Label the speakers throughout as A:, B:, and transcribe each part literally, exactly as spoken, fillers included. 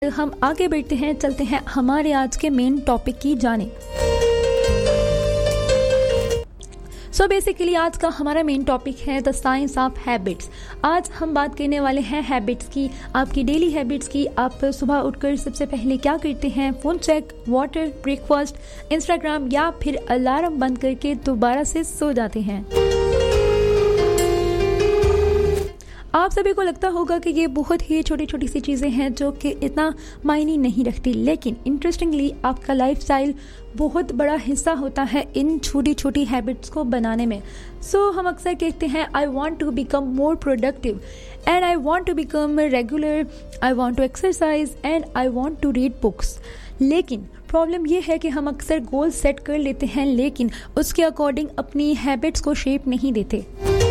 A: हम आगे बढ़ते हैं, चलते हैं हमारे आज के मेन टॉपिक की जानिब। सो बेसिकली आज का हमारा मेन टॉपिक है द साइंस ऑफ हैबिट्स। आज हम बात करने वाले हैं हैबिट्स की, आपकी डेली हैबिट्स की। आप सुबह उठकर सबसे पहले क्या करते हैं? Phone check, water, breakfast, Instagram या फिर अलार्म बंद करके दोबारा से सो जाते हैं। आप सभी को लगता होगा कि ये बहुत ही छोटी छोटी सी चीज़ें हैं जो कि इतना मायने नहीं रखती, लेकिन इंटरेस्टिंगली आपका लाइफस्टाइल बहुत बड़ा हिस्सा होता है इन छोटी छोटी हैबिट्स को बनाने में। सो so, हम अक्सर कहते हैं I want to become more productive and I want to become regular, I want to exercise and I want to read books. लेकिन प्रॉब्लम यह है कि हम अक्सर गोल सेट कर लेते हैं लेकिन उसके अकॉर्डिंग अपनी हैबिट्स को शेप नहीं देते।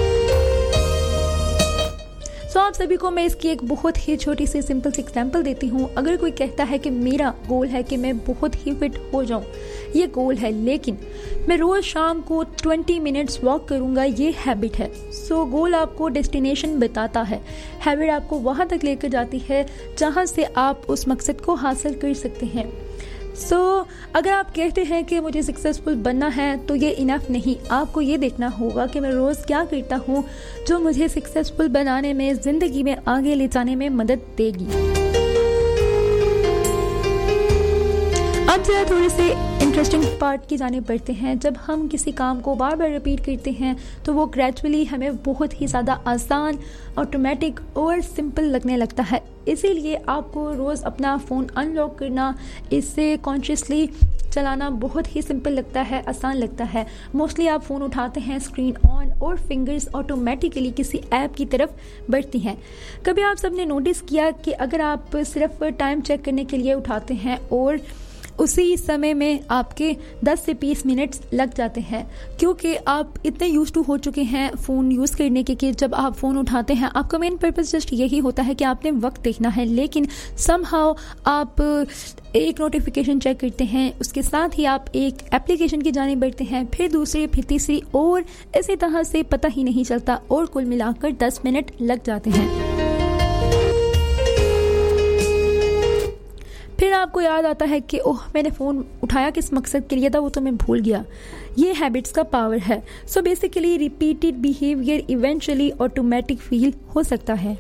A: सो so, आप सभी को मैं इसकी एक बहुत ही छोटी सी सिंपल सी एग्जांपल देती हूँ। अगर कोई कहता है कि मेरा गोल है कि मैं बहुत ही फिट हो जाऊँ, ये गोल है, लेकिन मैं रोज़ शाम को बीस मिनट्स वॉक करूँगा, ये हैबिट है। सो so, गोल आपको डेस्टिनेशन बताता है, हैबिट आपको वहाँ तक लेकर जाती है जहाँ से आप उस मकसद को हासिल कर सकते हैं। सो so, अगर आप कहते हैं कि मुझे सक्सेसफुल बनना है तो ये इनफ नहीं, आपको ये देखना होगा कि मैं रोज़ क्या करता हूँ जो मुझे सक्सेसफुल बनाने में, ज़िंदगी में आगे ले जाने में मदद देगी। अब जरा थोड़े से इंटरेस्टिंग पार्ट की जाने बढ़ते हैं। जब हम किसी काम को बार बार रिपीट करते हैं तो वो ग्रेजुअली हमें बहुत ही ज़्यादा आसान, ऑटोमेटिक और सिंपल लगने लगता है। इसीलिए आपको रोज़ अपना फ़ोन अनलॉक करना, इससे कॉन्शियसली चलाना बहुत ही सिंपल लगता है, आसान लगता है। मोस्टली आप फ़ोन उठाते हैं, स्क्रीन ऑन और फिंगर्स ऑटोमेटिकली किसी ऐप की तरफ बढ़ती हैं। कभी आप सबने नोटिस किया कि अगर आप सिर्फ टाइम चेक करने के लिए उठाते हैं और उसी समय में आपके दस से बीस मिनट्स लग जाते हैं, क्योंकि आप इतने यूज टू हो चुके हैं फ़ोन यूज़ करने के कि जब आप फ़ोन उठाते हैं आपका मेन पर्पस जस्ट यही होता है कि आपने वक्त देखना है, लेकिन समहाउ आप एक नोटिफिकेशन चेक करते हैं, उसके साथ ही आप एक एप्लीकेशन की जाने बढ़ते हैं, फिर दूसरी, फिर तीसरी, और इसी तरह से पता ही नहीं चलता और कुल मिलाकर दस मिनट लग जाते हैं। फिर आपको याद आता है कि ओह मैंने फ़ोन उठाया किस मकसद के लिए था, वो तो मैं भूल गया। ये हैबिट्स का पावर है। So basically repeated behaviour eventually automatic feel हो सकता है।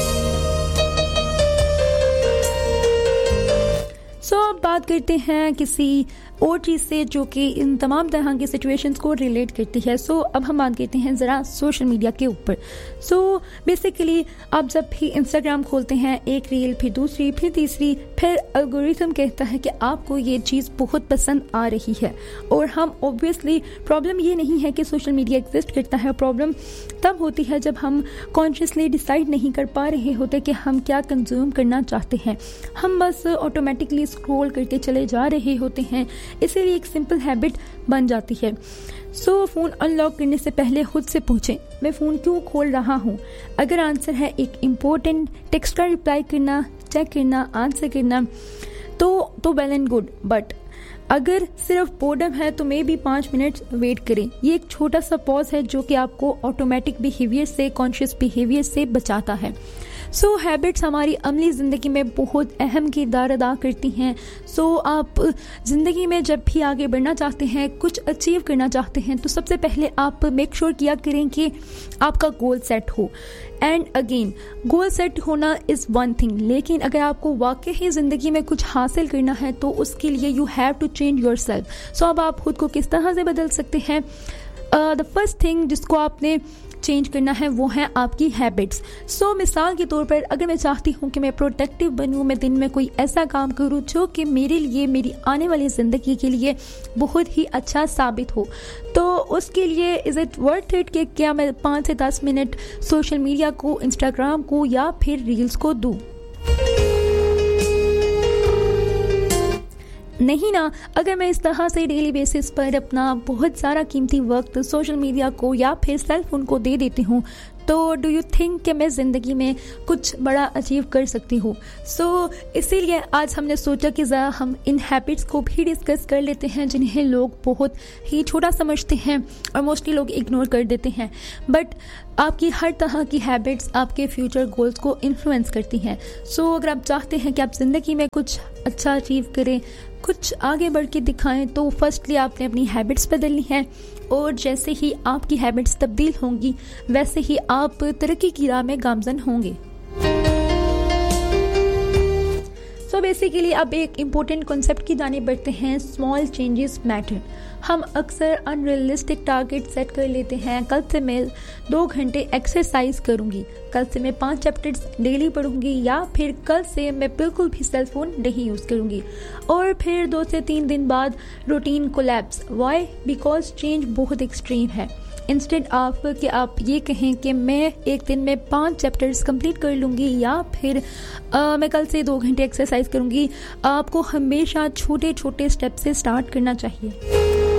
A: सो so, अब बात करते हैं किसी और चीज़ से जो कि इन तमाम तरह की सिचुएशंस को रिलेट करती है। सो so, अब हम बात करते हैं ज़रा सोशल मीडिया के ऊपर। सो so, बेसिकली आप जब भी इंस्टाग्राम खोलते हैं, एक रील, फिर दूसरी, फिर तीसरी, फिर एल्गोरिथम कहता है कि आपको ये चीज़ बहुत पसंद आ रही है। और हम ऑब्वियसली, प्रॉब्लम ये नहीं है कि सोशल मीडिया एग्जिस्ट करता है, प्रॉब्लम तब होती है जब हम कॉन्शियसली डिसाइड नहीं कर पा रहे होते कि हम क्या कंज्यूम करना चाहते हैं। हम बस ऑटोमेटिकली स्क्रॉल करके चले जा रहे होते हैं, इसीलिए एक सिंपल हैबिट बन जाती है। सो so, फ़ोन अनलॉक करने से पहले खुद से पूछें, मैं फ़ोन क्यों खोल रहा हूँ? अगर आंसर है एक इम्पोर्टेंट टेक्स्ट का रिप्लाई करना, चेक करना, आंसर करना, तो तो वेल एंड गुड, बट अगर सिर्फ बोर्डम है तो मे बी पाँच मिनट्स वेट करें। ये एक छोटा सा पॉज है जो कि आपको ऑटोमेटिक बिहेवियर से, कॉन्शियस बिहेवियर से बचाता है। सो so, हैबिट्स हमारी अमली ज़िंदगी में बहुत अहम किरदार अदा करती हैं। सो so, आप ज़िंदगी में जब भी आगे बढ़ना चाहते हैं, कुछ अचीव करना चाहते हैं, तो सबसे पहले आप मेक श्योर किया करें कि आपका गोल सेट हो। एंड अगेन, गोल सेट होना इज़ वन थिंग, लेकिन अगर आपको वाकई ही ज़िंदगी में कुछ हासिल करना है तो उसके लिए you have to change your self. सो अब आप खुद को किस तरह से बदल सकते हैं? द फर्स्ट थिंग जिसको आपने चेंज करना है वो है आपकी हैबिट्स। सो so, मिसाल के तौर पर अगर मैं चाहती हूँ कि मैं प्रोडक्टिव बनूँ, मैं दिन में कोई ऐसा काम करूँ जो कि मेरे लिए, मेरी आने वाली ज़िंदगी के लिए बहुत ही अच्छा साबित हो, तो उसके लिए इज़ इट वर्थ इट कि क्या मैं पाँच से दस मिनट सोशल मीडिया को, इंस्टाग्राम को या फिर रील्स को दूँ? नहीं ना, अगर मैं इस तरह से डेली बेसिस पर अपना बहुत सारा कीमती वक्त सोशल मीडिया को या फिर सेल फोन को दे देती हूँ, तो डू यू थिंक कि मैं ज़िंदगी में कुछ बड़ा अचीव कर सकती हूँ? सो so, इसीलिए आज हमने सोचा कि ज़रा हम इन हैबिट्स को भी डिस्कस कर लेते हैं जिन्हें लोग बहुत ही छोटा समझते हैं और मोस्टली लोग इग्नोर कर देते हैं, बट आपकी हर तरह की हैबिट्स आपके फ्यूचर गोल्स को इन्फ्लुएंस करती हैं। सो so, अगर आप चाहते हैं कि आप ज़िंदगी में कुछ अच्छा अचीव करें, कुछ आगे बढ़ के दिखाएं, तो फर्स्टली आपने अपनी हैबिट्स बदलनी है और जैसे ही आपकी हैबिट्स तब्दील होंगी वैसे ही आप तरक्की की राह में गामजन होंगे। सो बेसिकली अब एक इम्पोर्टेंट कॉन्सेप्ट की जाने बढ़ते हैं, स्मॉल चेंजेस मैटर। हम अक्सर अनरियलिस्टिक टारगेट सेट कर लेते हैं। कल से मैं दो घंटे एक्सरसाइज करूंगी, कल से मैं पांच चैप्टर्स डेली पढ़ूंगी, या फिर कल से मैं बिल्कुल भी सेल फोन नहीं यूज़ करूंगी, और फिर दो से तीन दिन बाद routine collapse. Why? Because change बहुत एक्सट्रीम है। इंस्टेड ऑफ कि आप ये कहें कि मैं एक दिन में पांच चैप्टर्स कंप्लीट कर लूँगी या फिर आ, मैं कल से दो घंटे एक्सरसाइज करूँगी, आपको हमेशा छोटे छोटे स्टेप से स्टार्ट करना चाहिए।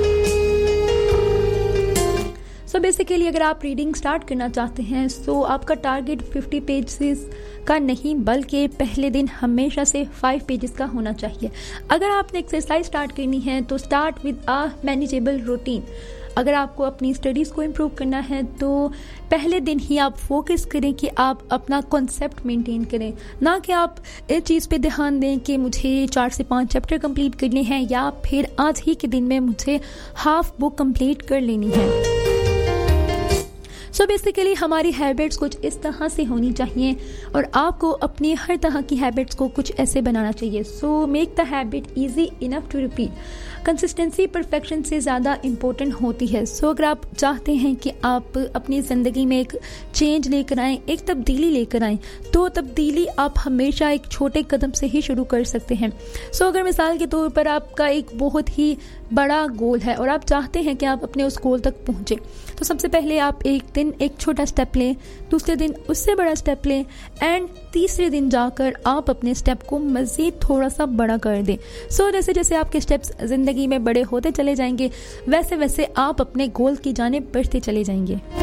A: सो so बेसिकली अगर आप रीडिंग स्टार्ट करना चाहते हैं, सो so आपका टारगेट फिफ्टी पेजेस का नहीं बल्कि पहले दिन हमेशा से फाइव पेजेस का होना चाहिए। अगर आपने एक्सरसाइज स्टार्ट करनी है तो start with a manageable routine. अगर आपको अपनी स्टडीज़ को इम्प्रूव करना है तो पहले दिन ही आप फोकस करें कि आप अपना कॉन्सेप्ट मेंटेन करें, ना कि आप इस चीज़ पे ध्यान दें कि मुझे चार से पाँच चैप्टर कंप्लीट करने हैं या फिर आज ही के दिन में मुझे हाफ बुक कंप्लीट कर लेनी है। सो so बेसिकली हमारी हैबिट्स कुछ इस तरह से होनी चाहिए और आपको अपनी हर तरह की हैबिट्स को कुछ ऐसे बनाना चाहिए। So make the habit easy enough to repeat. Consistency perfection से ज़्यादा इम्पोर्टेंट होती है। सो so अगर आप चाहते हैं कि आप अपनी ज़िंदगी में एक चेंज लेकर आएँ, एक तब्दीली लेकर आएँ, तो तब्दीली आप हमेशा एक छोटे कदम से ही शुरू कर सकते हैं। सो so अगर मिसाल के तौर पर आपका एक बहुत ही बड़ा गोल है और आप चाहते हैं कि आप अपने उस गोल तक पहुँचें, तो सबसे पहले आप एक दिन एक छोटा स्टेप लें, दूसरे दिन उससे बड़ा स्टेप लें, एंड तीसरे दिन जाकर आप अपने स्टेप को मज़ीद थोड़ा सा बड़ा कर दें। सो so, जैसे जैसे आपके स्टेप्स ज़िंदगी में बड़े होते चले जाएंगे वैसे वैसे आप अपने गोल की जानिब बढ़ते चले जाएंगे।